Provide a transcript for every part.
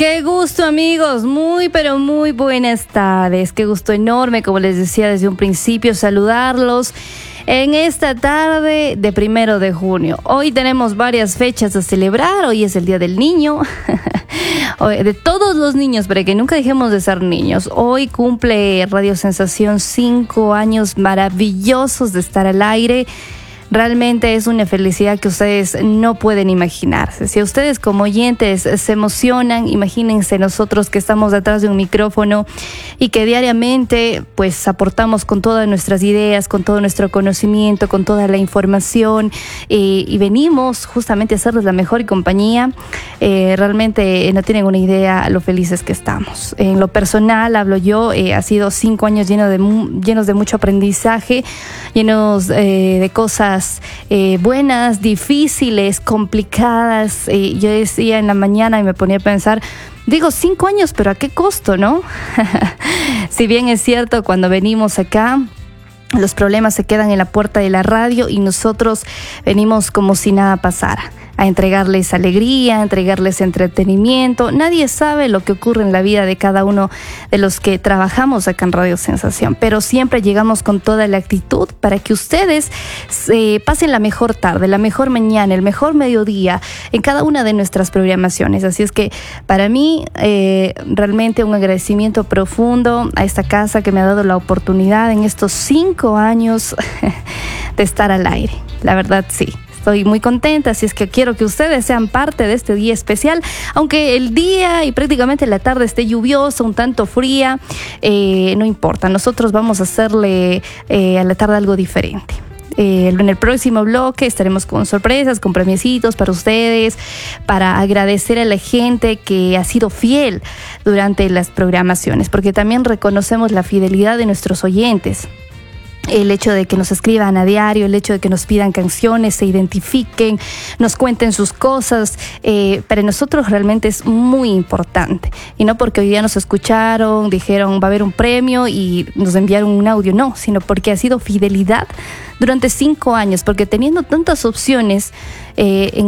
Qué gusto, amigos, muy pero muy buenas tardes, qué gusto enorme, como les decía desde un principio, saludarlos en esta tarde de 1 de junio. Hoy tenemos varias fechas a celebrar. Hoy es el Día del Niño, de todos los niños, para que nunca dejemos de ser niños. Hoy cumple Radio Sensación 5 años maravillosos de estar al aire. Realmente es una felicidad que ustedes no pueden imaginarse. Si ustedes como oyentes se emocionan, imagínense nosotros que estamos detrás de un micrófono y que diariamente pues aportamos con todas nuestras ideas, con todo nuestro conocimiento, con toda la información y venimos justamente a hacerles la mejor compañía. Realmente no tienen una idea lo felices que estamos. En lo personal, hablo yo, ha sido 5 años llenos de mucho aprendizaje, llenos de cosas buenas, difíciles, complicadas. Yo decía en la mañana y me ponía a pensar, digo 5 años, pero ¿a qué costo, no? Si bien es cierto, cuando venimos acá, los problemas se quedan en la puerta de la radio y nosotros venimos como si nada pasara, a entregarles alegría, a entregarles entretenimiento. Nadie sabe lo que ocurre en la vida de cada uno de los que trabajamos acá en Radio Sensación, pero siempre llegamos con toda la actitud para que ustedes pasen la mejor tarde, la mejor mañana, el mejor mediodía en cada una de nuestras programaciones. Así es que para mí realmente un agradecimiento profundo a esta casa que me ha dado la oportunidad en estos 5 años de estar al aire. La verdad, sí. Estoy muy contenta, así es que quiero que ustedes sean parte de este día especial, aunque el día y prácticamente la tarde esté lluviosa, un tanto fría, no importa, nosotros vamos a hacerle a la tarde algo diferente. En el próximo bloque estaremos con sorpresas, con premiecitos para ustedes, para agradecer a la gente que ha sido fiel durante las programaciones, porque también reconocemos la fidelidad de nuestros oyentes. El hecho de que nos escriban a diario, el hecho de que nos pidan canciones, se identifiquen, nos cuenten sus cosas, para nosotros realmente es muy importante. Y no porque hoy día nos escucharon, dijeron va a haber un premio y nos enviaron un audio, no, sino porque ha sido fidelidad durante 5 años, porque teniendo tantas opciones en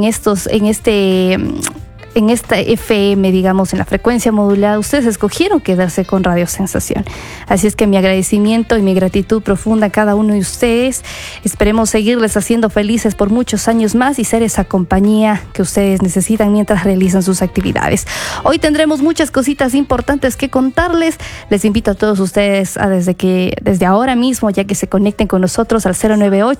esta FM, digamos, en la frecuencia modulada, ustedes escogieron quedarse con Radio Sensación. Así es que mi agradecimiento y mi gratitud profunda a cada uno de ustedes. Esperemos seguirles haciendo felices por muchos años más y ser esa compañía que ustedes necesitan mientras realizan sus actividades. Hoy tendremos muchas cositas importantes que contarles. Les invito a todos ustedes a desde ahora mismo, ya que se conecten con nosotros al 098